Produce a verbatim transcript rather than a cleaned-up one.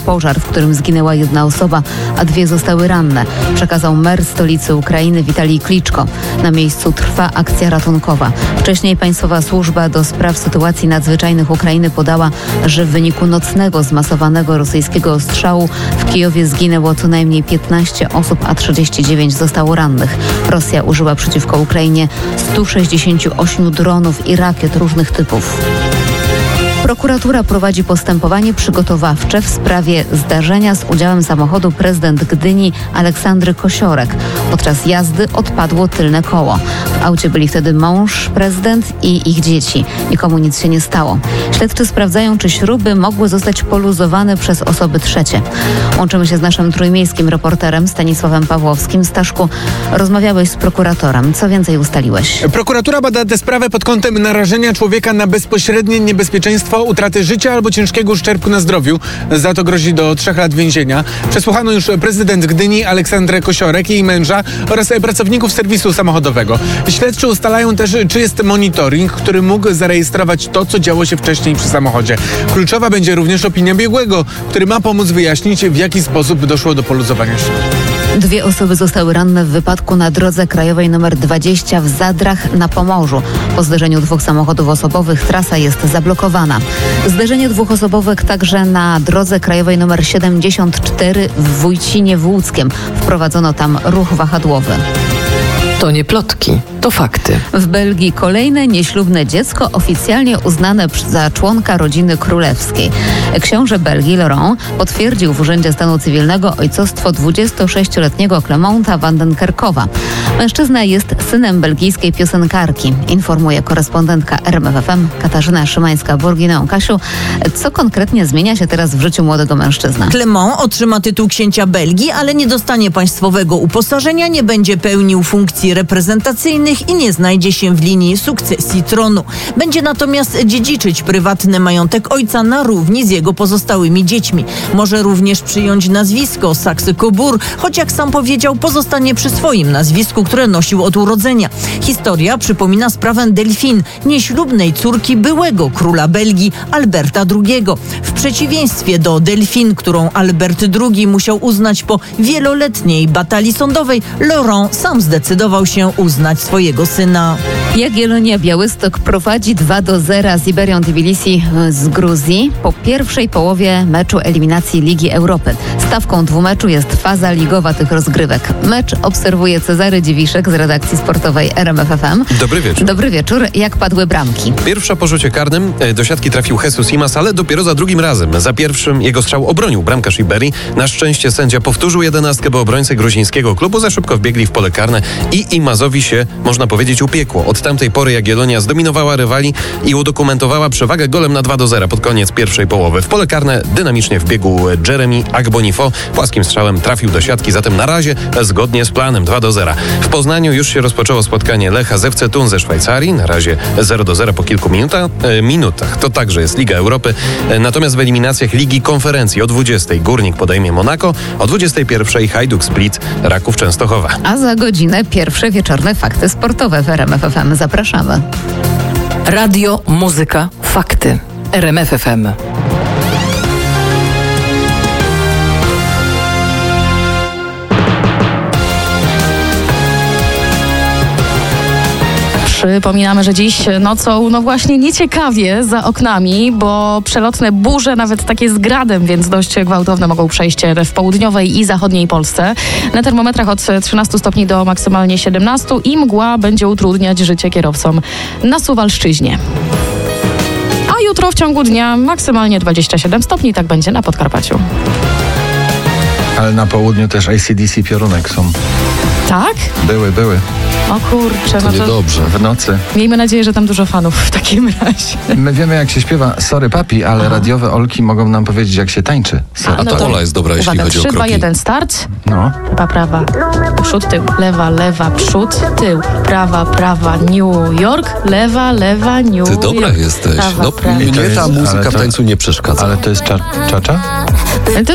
pożar, w którym zginęła jedna osoba, a dwie zostały ranne, przekazał mer stolicy Ukrainy Witalij Kliczko. Na miejscu trwa akcja ratunkowa. Wcześniej Państwowa Służba do Spraw Sytuacji Nadzwyczajnych Ukrainy podała, że w wyniku nocnego zmasowanego rosyjskiego ostrzału w Kijowie zginęło co najmniej piętnaście osób, a trzydzieści dziewięć zostało rannych. Rosja użyła przeciwko Ukrainie stu sześćdziesięciu ośmiu dronów i rakiet różnych typów. Prokuratura prowadzi postępowanie przygotowawcze w sprawie zdarzenia z udziałem samochodu prezydent Gdyni Aleksandry Kosiorek. Podczas jazdy odpadło tylne koło. W aucie byli wtedy mąż, prezydent i ich dzieci. Nikomu nic się nie stało. Śledczy sprawdzają, czy śruby mogły zostać poluzowane przez osoby trzecie. Łączymy się z naszym trójmiejskim reporterem Stanisławem Pawłowskim. Staszku, rozmawiałeś z prokuratorem. Co więcej ustaliłeś? Prokuratura bada tę sprawę pod kątem narażenia człowieka na bezpośrednie niebezpieczeństwo utraty życia albo ciężkiego uszczerbku na zdrowiu. Za to grozi do trzech lat więzienia. Przesłuchano już prezydent Gdyni Aleksandrę Kosiorek, jej męża oraz pracowników serwisu samochodowego. Śledczy ustalają też, czy jest monitoring, który mógł zarejestrować to, co działo się wcześniej przy samochodzie. Kluczowa będzie również opinia biegłego, który ma pomóc wyjaśnić, w jaki sposób doszło do poluzowania śrub. Dwie osoby zostały ranne w wypadku na drodze krajowej nr dwadzieścia w Zadrach na Pomorzu. Po zderzeniu dwóch samochodów osobowych trasa jest zablokowana. Zderzenie dwóch osobowych także na drodze krajowej nr siedemdziesiąt cztery w Wójcinie Łódzkiem. Wprowadzono tam ruch wahadłowy. To nie plotki, to fakty. W Belgii kolejne nieślubne dziecko oficjalnie uznane za członka rodziny królewskiej. Książę Belgii Laurent potwierdził w Urzędzie Stanu Cywilnego ojcostwo dwudziestosześcioletniego Klemonta van den Kerkhowa. Mężczyzna jest synem belgijskiej piosenkarki, informuje korespondentka R M F F M Katarzyna Szymańska-Borginę. Kasiu, co konkretnie zmienia się teraz w życiu młodego mężczyzny? Clement otrzyma tytuł księcia Belgii, ale nie dostanie państwowego uposażenia, nie będzie pełnił funkcji reprezentacyjnych i nie znajdzie się w linii sukcesji tronu. Będzie natomiast dziedziczyć prywatny majątek ojca na równi z jego pozostałymi dziećmi. Może również przyjąć nazwisko Saxe-Cobourg, choć jak sam powiedział, pozostanie przy swoim nazwisku, które nosił od urodzenia. Historia przypomina sprawę Delphine, nieślubnej córki byłego króla Belgii Alberta drugiego. W przeciwieństwie do Delphine, którą Albert drugi musiał uznać po wieloletniej batalii sądowej, Laurent sam zdecydował się uznać swojego syna. Jagiellonia Białystok prowadzi dwa do zera z Iberią Tbilisi z Gruzji po pierwszej połowie meczu eliminacji Ligi Europy. Stawką dwumeczu jest faza ligowa tych rozgrywek. Mecz obserwuje Cezary Dziwiszek z redakcji sportowej R M F F M. Dobry wieczór. Dobry wieczór. Jak padły bramki? Pierwsza po rzucie karnym do siatki trafił Jesus Simas, ale dopiero za drugim razem. Za pierwszym jego strzał obronił bramkarz Iberii. Na szczęście sędzia powtórzył jedenastkę, bo obrońcy gruzińskiego klubu za szybko wbiegli w pole karne i Imazowi się, można powiedzieć, upiekło. Od tamtej pory Jagiellonia zdominowała rywali i udokumentowała przewagę golem na dwa do zera pod koniec pierwszej połowy. W pole karne dynamicznie wbiegł Jeremy Agbonifo. Płaskim strzałem trafił do siatki, zatem na razie zgodnie z planem dwa do zera. W Poznaniu już się rozpoczęło spotkanie Lecha z F C Thun ze Szwajcarii. Na razie zero do zera po kilku minuta, e, minutach. To także jest Liga Europy. E, natomiast w eliminacjach Ligi Konferencji o dwudziestej Górnik podejmie Monako, o dwudziestej pierwszej Hajduk Split Raków Częstochowa. A za godzinę pierwsze wieczorne fakty sportowe w R M F F M. Zapraszamy. Radio, muzyka, fakty. R M F F M. Przypominamy, że dziś nocą, no właśnie nieciekawie za oknami, bo przelotne burze, nawet takie z gradem, więc dość gwałtowne, mogą przejść w południowej i zachodniej Polsce. Na termometrach od trzynastu stopni do maksymalnie siedemnastu i mgła będzie utrudniać życie kierowcom na Suwalszczyźnie. A jutro w ciągu dnia maksymalnie dwadzieścia siedem stopni, tak będzie na Podkarpaciu. Ale na południu też A C D C Piorunek są. Tak? Były, były. O kurczę, To no to niedobrze. W nocy. miejmy nadzieję, że tam dużo fanów w takim razie. My wiemy, jak się śpiewa Sorry Papi, ale Aha. radiowe Olki mogą nam powiedzieć, jak się tańczy. Sorry. A ta Ola jest dobra, jeśli Uwaga, chodzi o trzy, dwa, kroki. jeden, start. No. Prawa, prawa, przód, tył, lewa, lewa, przód, tył, prawa, prawa, New York, lewa, lewa, New Ty dobra York. jesteś. Prawa, No, prawa. mnie to jest- ta muzyka ale w to- tańcu nie przeszkadza. Ale to jest cza- czacza? To